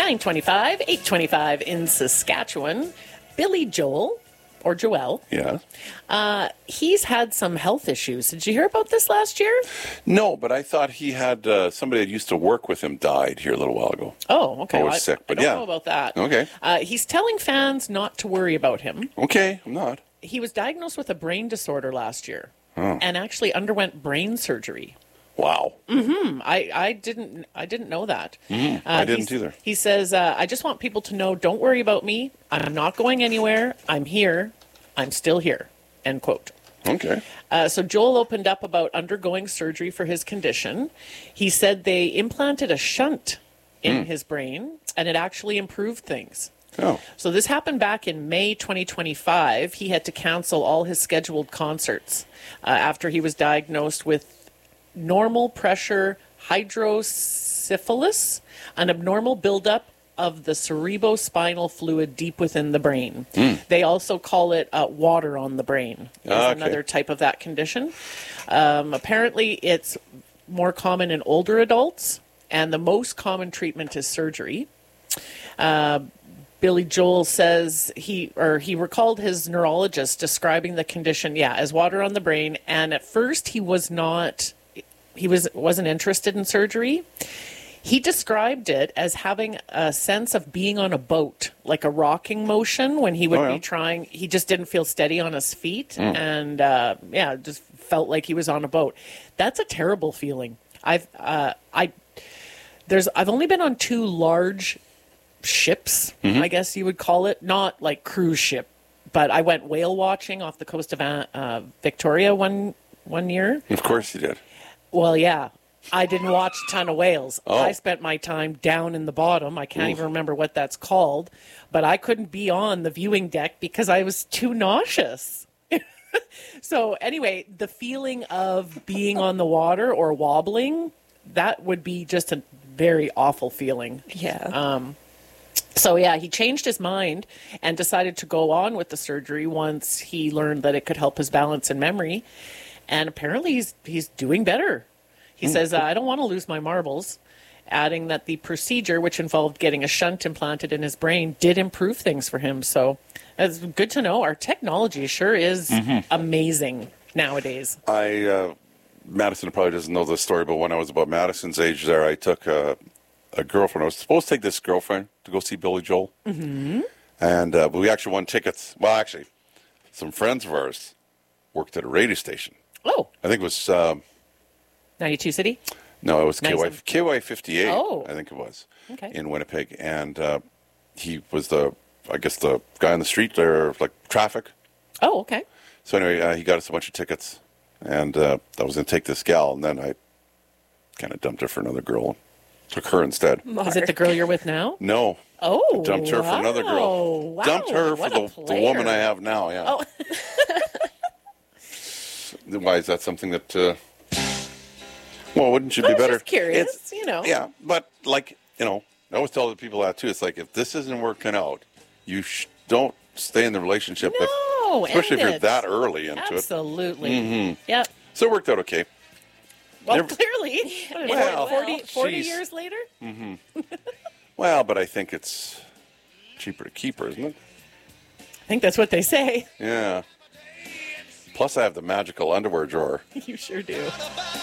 9:25, 8:25 in Saskatchewan. Billy Joel, or Joel. Yeah. He's had some health issues. Did you hear about this last year? No, but I thought he had somebody that used to work with him died here a little while ago. Oh, okay. I was sick, but I don't yeah. know about that. Okay. He's telling fans not to worry about him. Okay, I'm not. He was diagnosed with a brain disorder last year Oh. and actually underwent brain surgery. Wow. I didn't know that. I didn't either. He says, I just want people to know, don't worry about me. I'm not going anywhere. I'm here. I'm still here. End quote. Okay. So Joel opened up about undergoing surgery for his condition. He said they implanted a shunt in his brain, and it actually improved things. Oh. So this happened back in May 2025. He had to cancel all his scheduled concerts after he was diagnosed with normal pressure hydrocephalus, an abnormal buildup of the cerebrospinal fluid deep within the brain. They also call it water on the brain. Is another type of that condition. Apparently, it's more common in older adults, and the most common treatment is surgery. Billy Joel says he recalled his neurologist describing the condition, as water on the brain, and at first he wasn't interested in surgery. He described it as having a sense of being on a boat, like a rocking motion when he would be trying. He just didn't feel steady on his feet, and just felt like he was on a boat. That's a terrible feeling. I've only been on 2 large ships, I guess you would call it, not like cruise ship, but I went whale watching off the coast of Victoria one year. Of course you did. Well, yeah. I didn't watch a ton of whales. Oh. I spent my time down in the bottom. I can't even remember what that's called, but I couldn't be on the viewing deck because I was too nauseous. So anyway, the feeling of being on the water or wobbling, that would be just a very awful feeling. Yeah. So yeah, he changed his mind and decided to go on with the surgery once he learned that it could help his balance and memory. And apparently he's doing better. He says, I don't want to lose my marbles, adding that the procedure, which involved getting a shunt implanted in his brain, did improve things for him. So it's good to know. Our technology sure is amazing nowadays. Madison probably doesn't know the story, but when I was about Madison's age there, I took a girlfriend. I was supposed to take this girlfriend to go see Billy Joel. Mm-hmm. And we actually won tickets. Well, actually, some friends of ours worked at a radio station. Oh. I think it was... 92 City? No, it was KY 58, Oh. I think it was, Okay. in Winnipeg. And he was the guy on the street there, like traffic. Oh, okay. So anyway, he got us a bunch of tickets. And I was going to take this gal, and then I kind of dumped her for another girl. Took her instead. Is it the girl you're with now? No. Oh, Dumped her for another girl. Wow. Dumped her What for a the woman I player. have now, yeah. Oh. Why is that something that... well, wouldn't you be I was better? just curious, Yeah, but I always tell the people that too. It's like, if this isn't working out, you don't stay in the relationship. No, especially if end you're it. that early into it. Absolutely. Mm-hmm. Yep. So it worked out okay. Well, clearly. What is it, Well, 40 geez. years later? Well, but I think it's cheaper to keep her, isn't it? I think that's what they say. Yeah. Plus, I have the magical underwear drawer. You sure do.